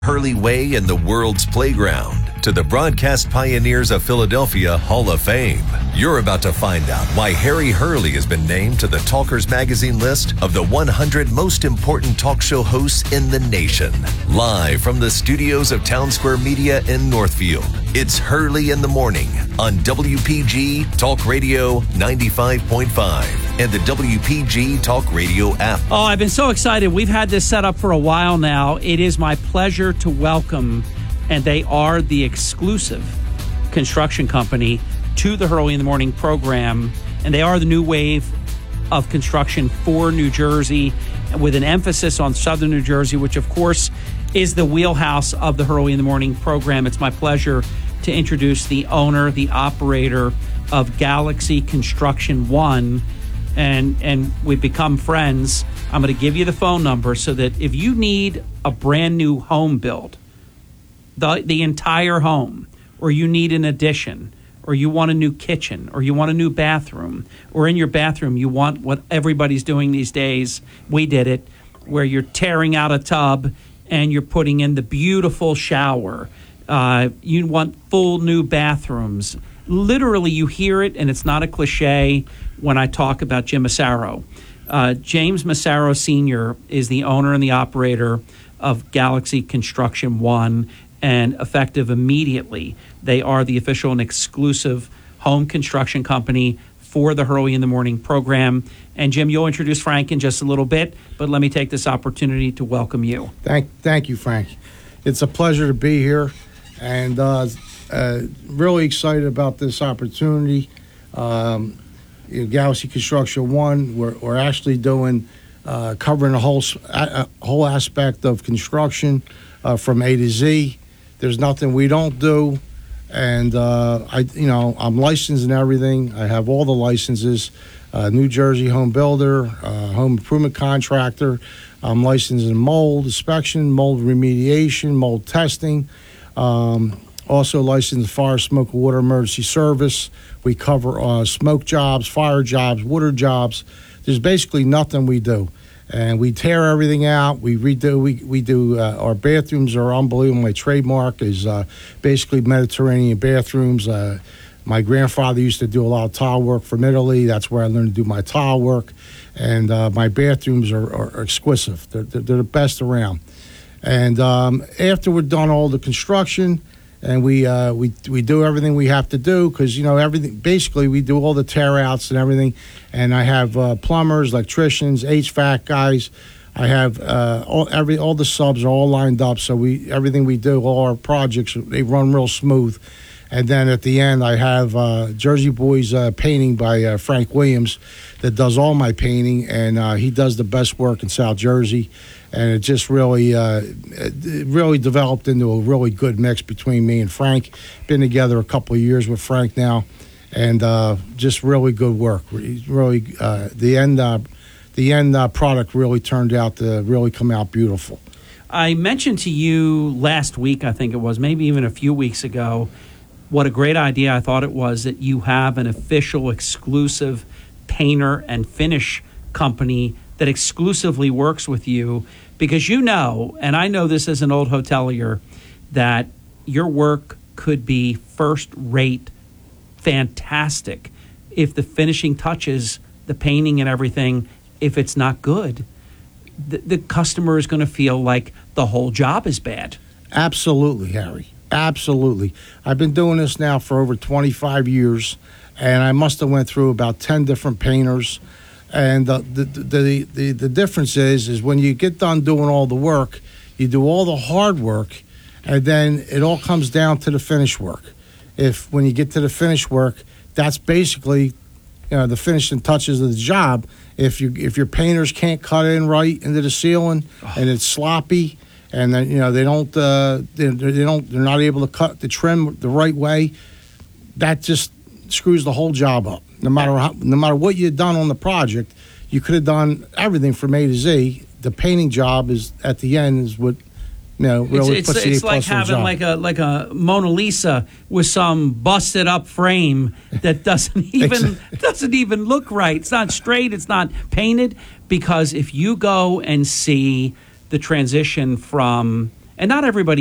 Hurley Way and the world's playground to the broadcast pioneers of Philadelphia Hall of Fame. You're about to find out why Harry Hurley has been named to the Talkers Magazine list of the 100 most important talk show hosts in the nation. Live from the studios of Town Square Media in Northfield, it's Hurley in the Morning on WPG Talk Radio 95.5 and the WPG Talk Radio app. Oh, I've been so excited. We've had this set up for a while now. It is my pleasure to welcome, and they are the exclusive construction company to the Hurley in the Morning program, and they are the new wave of construction for New Jersey, with an emphasis on southern New Jersey, which of course is the wheelhouse of the Hurley in the Morning program. It's my pleasure to introduce the owner, the operator of Galaxy Construction One, and we've become friends. I'm going to give you the phone number so that if you need a brand new home build, the entire home, or you need an addition, or you want a new kitchen, or you want a new bathroom, or in your bathroom you want what everybody's doing these days, we did it, where you're tearing out a tub and you're putting in the beautiful shower. You want full new bathrooms. Literally, you hear it, and it's not a cliche when I talk about Jim Massaro. James Massaro Sr. is the owner and the operator of Galaxy Construction One, and effective immediately, they are the official and exclusive home construction company for the Hurley in the Morning program. And Jim, you'll introduce Frank in just a little bit, but let me take this opportunity to welcome you. Thank you, Frank. It's a pleasure to be here, and really excited about this opportunity. Galaxy Construction One, we're actually doing covering a whole aspect of construction from A to Z. There's nothing we don't do, and I'm licensed in everything. I have all the licenses. New Jersey home builder, home improvement contractor. I'm licensed in mold inspection, mold remediation, mold testing. Also licensed fire, smoke, and water emergency service. We cover smoke jobs, fire jobs, water jobs. There's basically nothing we do. And we tear everything out. We redo. We do. Our bathrooms are unbelievable. My trademark is basically Mediterranean bathrooms. My grandfather used to do a lot of tile work from Italy. That's where I learned to do my tile work. And my bathrooms are exquisite. They're the best around. And after we're done all the construction, and we do everything we have to do, because everything, basically we do all the tear outs and everything. And I have plumbers, electricians, HVAC guys. I have all the subs are all lined up, so everything we do, all our projects, they run real smooth. And then at the end, I have Jersey Boys painting by Frank Williams that does all my painting, and he does the best work in South Jersey. And it just really developed into a really good mix between me and Frank. Been together a couple of years with Frank now, and just really good work. Really, the end product really turned out to really come out beautiful. I mentioned to you last week, I think it was, maybe even a few weeks ago, what a great idea I thought it was that you have an official exclusive painter and finish company that exclusively works with you, because and I know this as an old hotelier, that your work could be first-rate, fantastic. If the finishing touches, the painting and everything, if it's not good, the customer is going to feel like the whole job is bad. Absolutely, Harry. Absolutely. I've been doing this now for over 25 years, and I must have went through about 10 different painters. And the difference is when you get done doing all the work, you do all the hard work, and then it all comes down to the finish work. When you get to the finish work, that's basically the finishing touches of the job. If your painters can't cut in right into the ceiling and it's sloppy, and then they're not able to cut the trim the right way, that just screws the whole job up. No matter what you've done on the project, you could have done everything from A to Z. The painting job is at the end is what really puts the A plus on the job. It's like having like a Mona Lisa with some busted up frame that doesn't even look right. It's not straight. It's not painted. Because if you go and see the transition from And not everybody